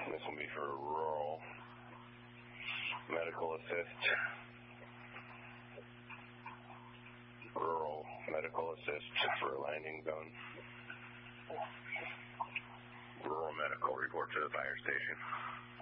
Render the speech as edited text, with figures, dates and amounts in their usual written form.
This will be for rural medical assist. Rural medical assist for landing zone. Rural medical report to the fire station.